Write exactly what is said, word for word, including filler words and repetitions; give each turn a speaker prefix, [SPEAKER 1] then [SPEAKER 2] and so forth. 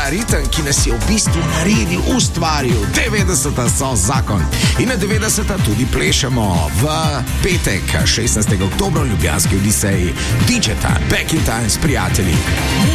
[SPEAKER 1] ta ritem, ki nas je v bistvu naredil, ustvaril. devetdeseta so zakon. In na devetdeseta tudi plešemo. V petek, šestnajstega oktobra v ljubljanski Odiseji, D J Time, Back in Time s prijatelji.